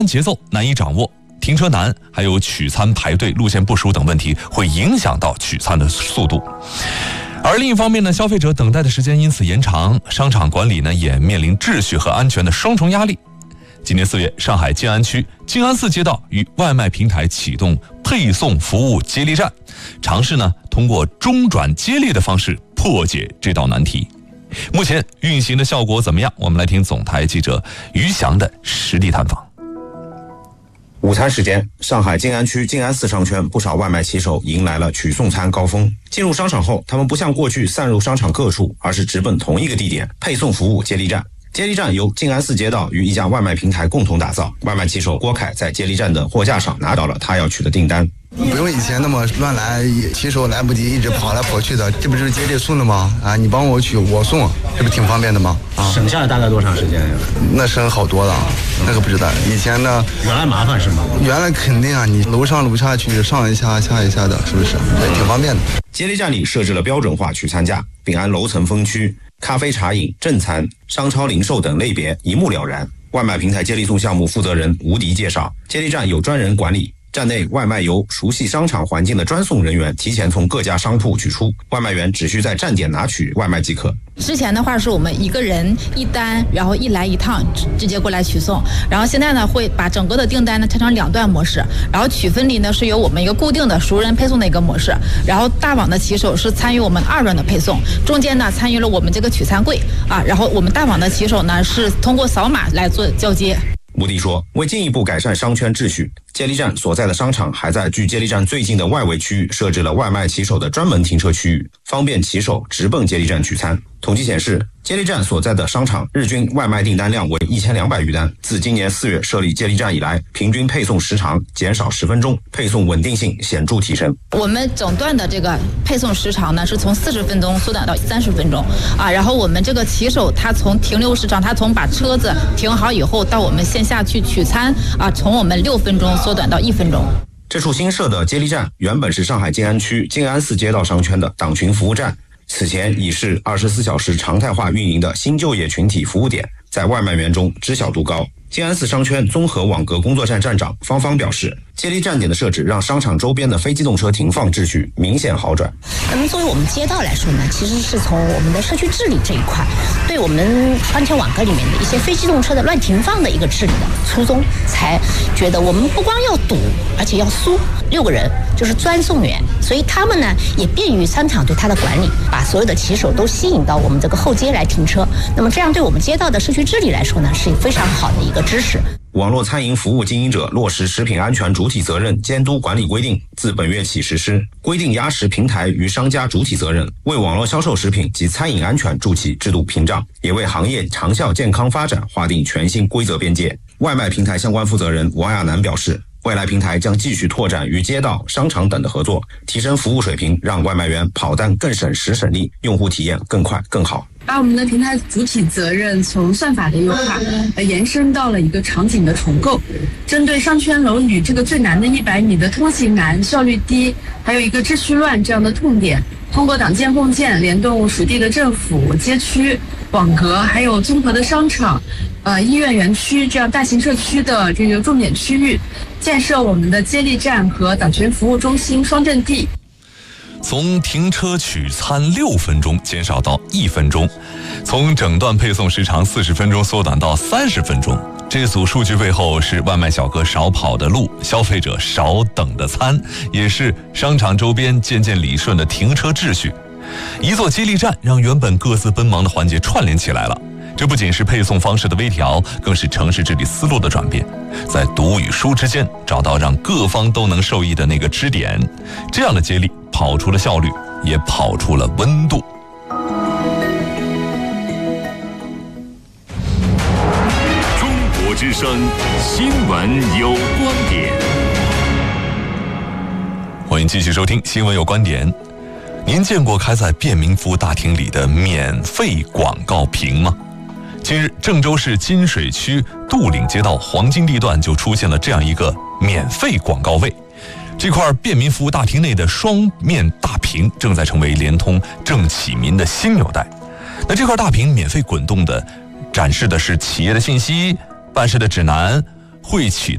节奏难以掌握，停车难，还有取餐排队、路线不熟等问题，会影响到取餐的速度。而另一方面呢，消费者等待的时间因此延长，商场管理呢也面临秩序和安全的双重压力。今年4月，上海静安区静安寺街道与外卖平台启动配送服务接力站，尝试呢通过中转接力的方式破解这道难题。目前运行的效果怎么样？我们来听总台记者于翔的实地探访。 午餐时间，上海静安区静安寺商圈不少外卖骑手迎来了取送餐高峰。进入商场后，他们不像过去散入商场各处，而是直奔同一个地点——配送服务接力站。接力站由静安寺街道与一家外卖平台共同打造。外卖骑手郭凯在接力站的货架上拿到了他要取的订单。 不用以前那么乱来，骑手来不及一直跑来跑去的，这不是接力送的吗？啊，你帮我取，我送，这不挺方便的吗？啊， 省下来大概多长时间呀？ 那省好多了，那个不知道。以前呢， 原来麻烦是吗？ 原来肯定啊，你楼上楼下去，上一下下一下的，是不是？也挺方便的。 接力站里设置了标准化取餐架，并按楼层分区，咖啡茶饮、正餐、商超零售等类别一目了然。外卖平台接力送项目负责人吴迪介绍，接力站有专人管理。站内外卖由熟悉商场环境的专送人员提前从各家商铺取出，外卖员只需在站点拿取外卖即可。 之前的话是我们一个人一单，然后一来一趟直接过来取送，然后现在呢会把整个的订单呢拆成2段模式，然后取分离呢是由我们一个固定的熟人配送的一个模式，然后大网的骑手是参与我们2段的配送，中间呢参与了我们这个取餐柜啊，然后我们大网的骑手呢是通过扫码来做交接。 吴迪说，为进一步改善商圈秩序，接力站所在的商场还在距接力站最近的外围区域设置了外卖骑手的专门停车区域，方便骑手直奔接力站取餐。统计显示，接力站所在的商场日均外卖订单量为1200余单。自今年4月设立接力站以来，平均配送时长减少10分钟，配送稳定性显著提升。 我们整段的这个配送时长呢，是从40分钟缩短到30分钟啊。然后我们这个骑手他从停留时长，他从把车子停好以后到我们线下去取餐啊，从我们6分钟缩短到1分钟。 这处新设的接力站原本是上海静安区静安寺街道商圈的党群服务站，此前已是24小时常态化运营的新就业群体服务点，在外卖员中知晓度高。静安寺商圈综合网格工作站站长方方表示，接力站点的设置让商场周边的非机动车停放秩序明显好转。 那么作为我们街道来说呢，其实是从我们的社区治理这一块，对我们宽圈网格里面的一些非机动车的乱停放的一个治理的初衷，才觉得我们不光要堵，而且要疏，6个人就是专送员，所以他们呢也便于商场对他的管理，把所有的骑手都吸引到我们这个后街来停车。那么这样对我们街道的社区治理来说呢，是非常好的一个支持。 网络餐饮服务经营者落实食品安全主体责任监督管理规定自本月起实施，规定压实平台与商家主体责任，为网络销售食品及餐饮安全筑起制度屏障，也为行业长效健康发展划定全新规则边界。外卖平台相关负责人王亚楠表示，未来平台将继续拓展与街道、商场等的合作，提升服务水平，让外卖员跑单更省时省力，用户体验更快更好。 把我们的平台主体责任从算法的优化延伸到了一个场景的重构，针对商圈楼宇这个最难的100米的通行难、效率低，还有一个秩序乱这样的痛点，通过党建共建联动属地的政府、街区、网格，还有综合的商场、医院园区这样大型社区的这个重点区域，建设我们的接力站和党群服务中心双阵地。 从停车取餐6分钟减少到1分钟，从整段配送时长40分钟缩短到30分钟。这组数据背后是外卖小哥少跑的路，消费者少等的餐，也是商场周边渐渐理顺的停车秩序。一座接力站让原本各自奔忙的环节串联起来了。这不仅是配送方式的微调，更是城市治理思路的转变，在读与书之间找到让各方都能受益的那个支点。这样的接力跑出了效率，也跑出了温度。 中国之声新闻有观点， 欢迎继续收听新闻有观点。您见过开在便民服务大厅里的免费广告屏吗？近日，郑州市金水区杜岭街道黄金地段就出现了这样一个免费广告位。这块便民服务大厅内的双面大屏正在成为联通郑启民的新纽带。那这块大屏免费滚动的展示的是企业的信息、办事的指南、会企